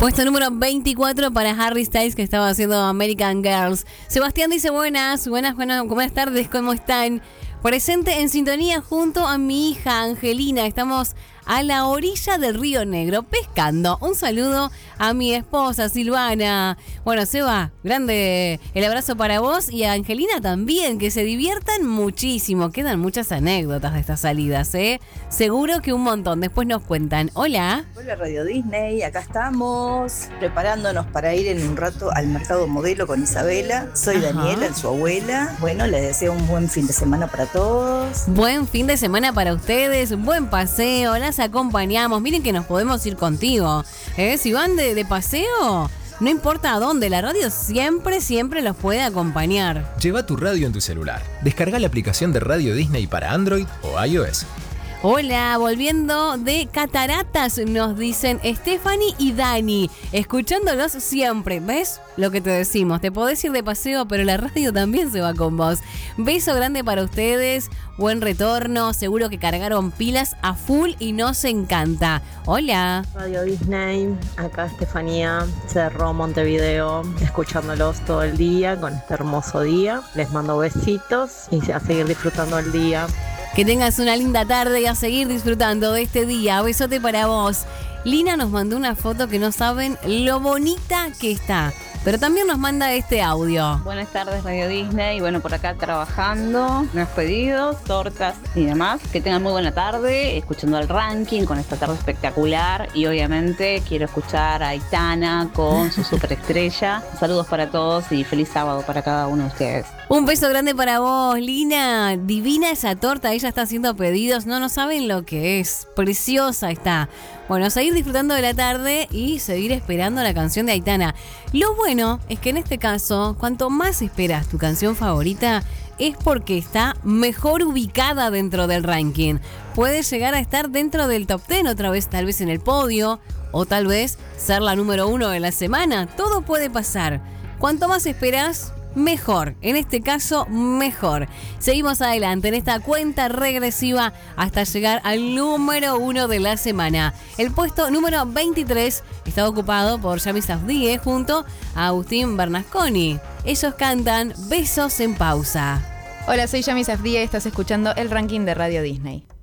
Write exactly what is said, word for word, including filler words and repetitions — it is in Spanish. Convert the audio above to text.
Puesto número veinticuatro para Harry Styles, que estaba haciendo American Girls. Sebastián dice buenas, buenas, buenas, buenas tardes, ¿cómo están? Presente en sintonía junto a mi hija Angelina. Estamos a la orilla del Río Negro pescando. Un saludo a mi esposa Silvana. Bueno, Seba, grande el abrazo para vos y a Angelina también, que se diviertan muchísimo. Quedan muchas anécdotas de estas salidas, ¿eh? Seguro que un montón. Después nos cuentan. Hola. Hola Radio Disney, acá estamos preparándonos para ir en un rato al mercado modelo con Isabela. Soy Ajá. Daniela, su abuela. Bueno, les deseo un buen fin de semana para todos. Buen fin de semana para ustedes, buen paseo, las acompañamos. Miren que nos podemos ir contigo. ¿Eh? Si van de, de paseo, no importa a dónde, la radio siempre, siempre los puede acompañar. Lleva tu radio en tu celular. Descarga la aplicación de Radio Disney para Android o iOS. Hola, volviendo de Cataratas, nos dicen Stephanie y Dani, escuchándolos siempre. ¿Ves lo que te decimos? Te podés ir de paseo, pero la radio también se va con vos. Beso grande para ustedes, buen retorno, seguro que cargaron pilas a full y nos encanta. Hola. Radio Disney, acá Estefanía, Cerro, Montevideo, escuchándolos todo el día con este hermoso día. Les mando besitos y a seguir disfrutando el día. Que tengas una linda tarde y a seguir disfrutando de este día. Besote para vos. Lina nos mandó una foto que no saben lo bonita que está. Pero también nos manda este audio. Buenas tardes Radio Disney, bueno, por acá trabajando, unos pedidos, tortas y demás. Que tengan muy buena tarde, escuchando el ranking con esta tarde espectacular. Y obviamente quiero escuchar a Aitana con su superestrella. Saludos para todos y feliz sábado para cada uno de ustedes. Un beso grande para vos, Lina. Divina esa torta, ella está haciendo pedidos. No, no saben lo que es. Preciosa está. Bueno, seguir disfrutando de la tarde y seguir esperando la canción de Aitana. Lo bueno es que en este caso, cuanto más esperas tu canción favorita, es porque está mejor ubicada dentro del ranking. Puede llegar a estar dentro del top diez, otra vez tal vez en el podio, o tal vez ser la número uno de la semana. Todo puede pasar. Cuanto más esperas, mejor. En este caso, mejor. Seguimos adelante en esta cuenta regresiva hasta llegar al número uno de la semana. El puesto número veintitrés está ocupado por Yami Safdie junto a Agustín Bernasconi. Ellos cantan Besos en Pausa. Hola, soy Yami Safdie y estás escuchando el ranking de Radio Disney.